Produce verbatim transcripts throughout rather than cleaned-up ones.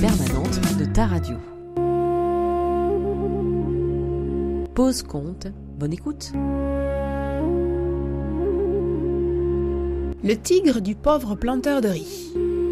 permanente de ta radio. Pause compte, bonne écoute. Le tigre du pauvre planteur de riz.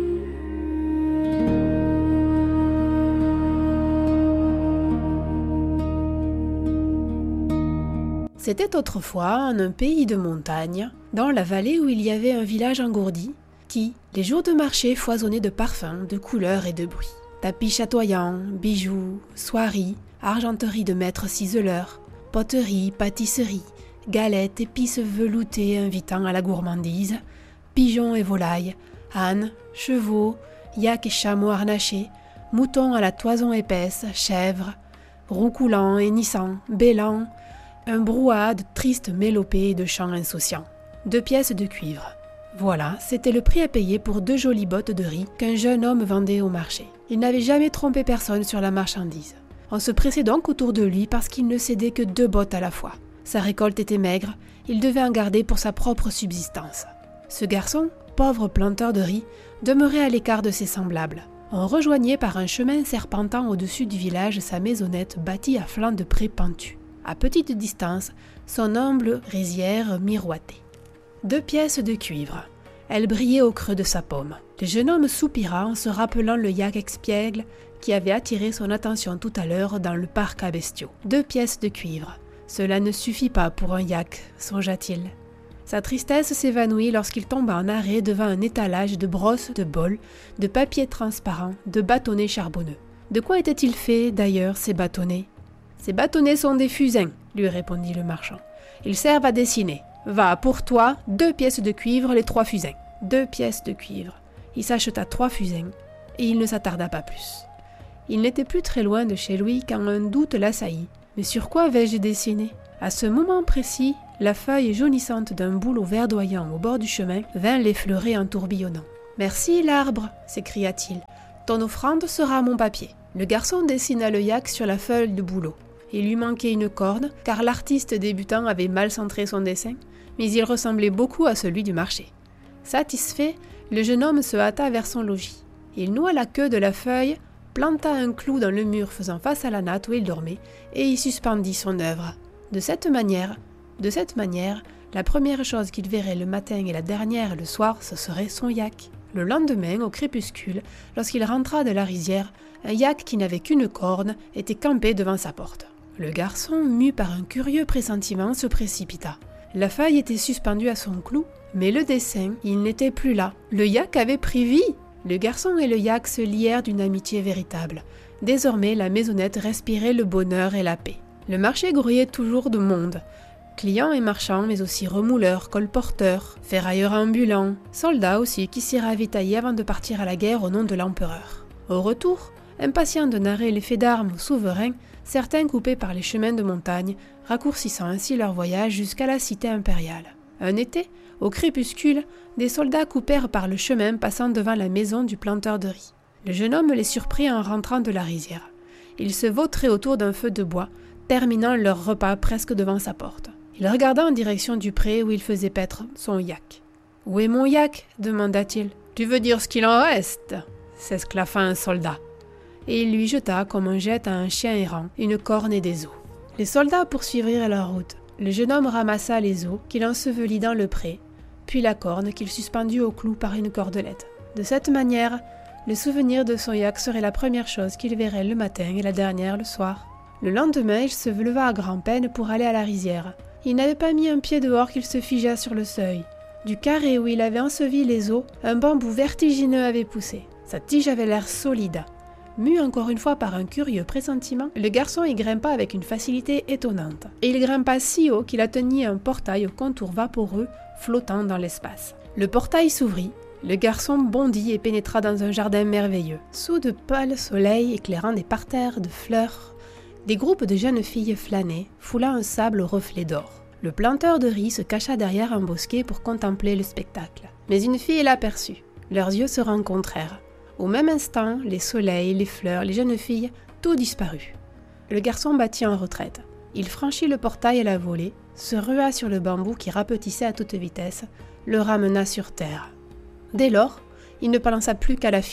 C'était autrefois en un pays de montagne, dans la vallée où il y avait un village engourdi, qui, les jours de marché, foisonnait de parfums, de couleurs et de bruits. Tapis chatoyants, bijoux, soieries, argenterie de maîtres ciseleurs, poterie, pâtisserie, galettes, épices veloutées invitant à la gourmandise, pigeons et volailles, ânes, chevaux, yaks et chameaux harnachés, moutons à la toison épaisse, chèvres, roucoulants, hennissants, bêlants, un brouhaha de tristes mélopées et de chants insouciants. Deux pièces de cuivre. Voilà, c'était le prix à payer pour deux jolies bottes de riz qu'un jeune homme vendait au marché. Il n'avait jamais trompé personne sur la marchandise. On se pressait donc autour de lui parce qu'il ne cédait que deux bottes à la fois. Sa récolte était maigre, il devait en garder pour sa propre subsistance. Ce garçon, pauvre planteur de riz, demeurait à l'écart de ses semblables. On rejoignait par un chemin serpentant au-dessus du village sa maisonnette bâtie à flanc de prés pentus. À petite distance, son humble rizière miroitait. Deux pièces de cuivre. Elles brillaient au creux de sa paume. Le jeune homme soupira en se rappelant le yak expiègle qui avait attiré son attention tout à l'heure dans le parc à bestiaux. Deux pièces de cuivre. Cela ne suffit pas pour un yak, songea-t-il. Sa tristesse s'évanouit lorsqu'il tomba en arrêt devant un étalage de brosses, de bols, de papier transparent, de bâtonnets charbonneux. De quoi étaient-ils faits, d'ailleurs, ces bâtonnets ? Ces bâtonnets sont des fusains, lui répondit le marchand. Ils servent à dessiner. Va, pour toi, deux pièces de cuivre, les trois fusains. Deux pièces de cuivre. Il s'acheta trois fusains, et il ne s'attarda pas plus. Il n'était plus très loin de chez lui quand un doute l'assaillit. Mais sur quoi vais-je dessiner ? À ce moment précis, la feuille jaunissante d'un bouleau verdoyant au bord du chemin vint l'effleurer en tourbillonnant. « Merci, l'arbre !» s'écria-t-il. « Ton offrande sera mon papier. » Le garçon dessina le yak sur la feuille de bouleau. Il lui manquait une corne, car l'artiste débutant avait mal centré son dessin, mais il ressemblait beaucoup à celui du marché. Satisfait, le jeune homme se hâta vers son logis. Il noua la queue de la feuille, planta un clou dans le mur faisant face à la natte où il dormait, et y suspendit son œuvre. De cette manière, de cette manière, la première chose qu'il verrait le matin et la dernière le soir, ce serait son yak. Le lendemain, au crépuscule, lorsqu'il rentra de la rizière, un yak qui n'avait qu'une corne était campé devant sa porte. Le garçon, mu par un curieux pressentiment, se précipita. La feuille était suspendue à son clou, mais le dessin, il n'était plus là. Le yak avait pris vie. Le garçon et le yak se lièrent d'une amitié véritable. Désormais, la maisonnette respirait le bonheur et la paix. Le marché grouillait toujours de monde. Clients et marchands, mais aussi remouleurs, colporteurs, ferrailleurs ambulants, soldats aussi qui s'y ravitaillaient avant de partir à la guerre au nom de l'empereur. Au retour, impatients de narrer les faits d'armes aux souverains, certains coupaient par les chemins de montagne, raccourcissant ainsi leur voyage jusqu'à la cité impériale. Un été, au crépuscule, des soldats coupèrent par le chemin passant devant la maison du planteur de riz. Le jeune homme les surprit en rentrant de la rizière. Ils se vautraient autour d'un feu de bois, terminant leur repas presque devant sa porte. Il regarda en direction du pré où il faisait paître son yak. « Où est mon yak ?» demanda-t-il. « Tu veux dire ce qu'il en reste ?» s'esclaffa un soldat. Et il lui jeta, comme on jette à un chien errant, une corne et des os. Les soldats poursuivirent leur route. Le jeune homme ramassa les os qu'il ensevelit dans le pré, puis la corne qu'il suspendit au clou par une cordelette. De cette manière, le souvenir de son yak serait la première chose qu'il verrait le matin et la dernière le soir. Le lendemain, il se leva à grand-peine pour aller à la rizière. Il n'avait pas mis un pied dehors qu'il se figea sur le seuil. Du carré où il avait enseveli les os, un bambou vertigineux avait poussé. Sa tige avait l'air solide. Mu encore une fois par un curieux pressentiment, le garçon y grimpa avec une facilité étonnante. Et il grimpa si haut qu'il atteignit un portail au contour vaporeux flottant dans l'espace. Le portail s'ouvrit, le garçon bondit et pénétra dans un jardin merveilleux. Sous de pâles soleils éclairant des parterres de fleurs, des groupes de jeunes filles flânaient, foulant un sable au reflet d'or. Le planteur de riz se cacha derrière un bosquet pour contempler le spectacle. Mais une fille l'aperçut. Leurs yeux se rencontrèrent. Au même instant, les soleils, les fleurs, les jeunes filles, tout disparut. Le garçon battit en retraite. Il franchit le portail à la volée, se rua sur le bambou qui rapetissait à toute vitesse, le ramena sur terre. Dès lors, il ne pensa plus qu'à la fille,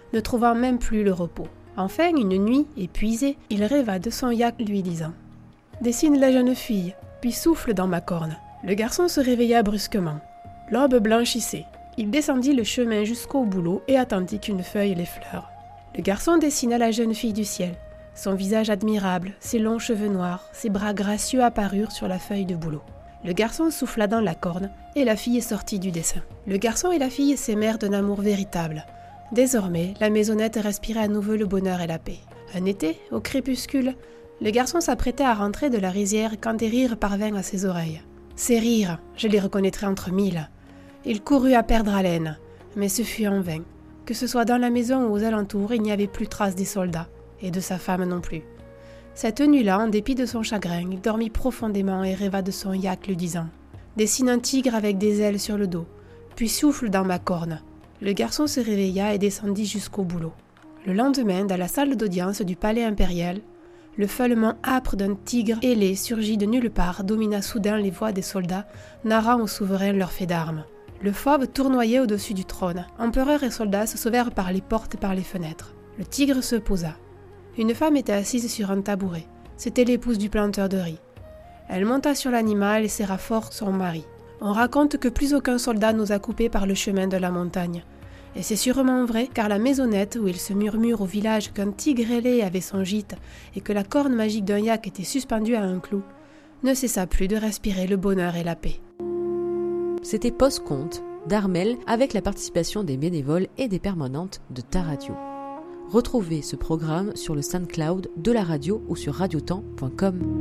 ne trouvant même plus le repos. Enfin, une nuit, épuisé, il rêva de son yak lui disant « Dessine la jeune fille, puis souffle dans ma corne. » Le garçon se réveilla brusquement. L'aube blanchissait. Il descendit le chemin jusqu'au bouleau et attendit qu'une feuille l'effleure. Le garçon dessina la jeune fille du ciel. Son visage admirable, ses longs cheveux noirs, ses bras gracieux apparurent sur la feuille de bouleau. Le garçon souffla dans la corne et la fille sortit du dessin. Le garçon et la fille s'aimèrent d'un amour véritable. Désormais, la maisonnette respirait à nouveau le bonheur et la paix. Un été, au crépuscule, le garçon s'apprêtait à rentrer de la rizière quand des rires parvinrent à ses oreilles. Ces rires, je les reconnaîtrais entre mille. Il courut à perdre haleine, mais ce fut en vain. Que ce soit dans la maison ou aux alentours, il n'y avait plus trace des soldats, et de sa femme non plus. Cette nuit-là, en dépit de son chagrin, il dormit profondément et rêva de son yak lui disant « Dessine un tigre avec des ailes sur le dos, puis souffle dans ma corne. » Le garçon se réveilla et descendit jusqu'au bouleau. Le lendemain, dans la salle d'audience du palais impérial, le feulement âpre d'un tigre ailé surgit de nulle part, domina soudain les voix des soldats, narrant aux souverains leurs faits d'armes. Le fauve tournoyait au-dessus du trône. Empereur et soldats se sauvèrent par les portes et par les fenêtres. Le tigre se posa. Une femme était assise sur un tabouret. C'était l'épouse du planteur de riz. Elle monta sur l'animal et serra fort son mari. On raconte que plus aucun soldat n'osa couper par le chemin de la montagne. Et c'est sûrement vrai, car la maisonnette où il se murmure au village qu'un tigre ailé avait son gîte et que la corne magique d'un yak était suspendue à un clou, ne cessa plus de respirer le bonheur et la paix. C'était Post-Conte d'Armel avec la participation des bénévoles et des permanentes de Ta Radio. Retrouvez ce programme sur le SoundCloud de la radio ou sur radiotemps point com.